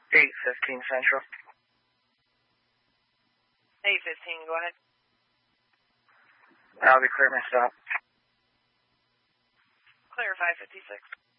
815 Central. 815, go ahead. I'll be clear my stop. Clear 556.